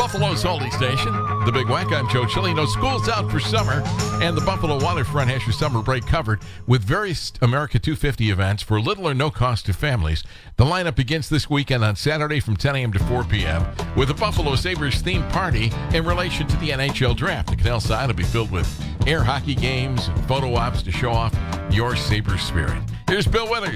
Buffalo's holding station, the Big Wack. I'm Joe Chilino. School's out for summer, and the Buffalo Waterfront has your summer break covered with various America 250 events for little or no cost to families. The lineup begins this weekend on Saturday from 10 a.m. to 4 p.m. with a Buffalo Sabres themed party in relation to the NHL draft. The Canal side will be filled with air hockey games and photo ops to show off your Sabres spirit. Here's Bill Withers.